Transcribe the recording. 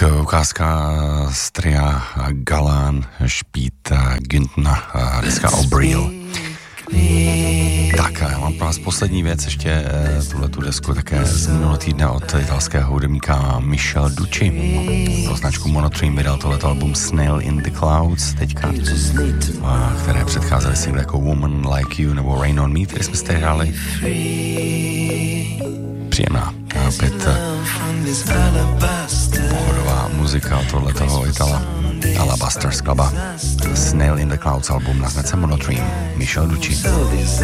Ukázka z tria Galan, Špít, Güntna, deska O'Brien. Tak, já mám pro vás poslední věc, ještě tuhletu desku také z minulého týdne od italského hudebníka Michel Ducci. Pro značku Monotreme vydal tohleto album Snail in the Clouds teďka, které předcházely single jako Woman Like You nebo Rain on Me, které jsme si hráli. Příjemná, opět pohodová muzika od tohletoho Itala. Alabaster skladba Snail in the Clouds album na značce Monotreme, Michel Ducci.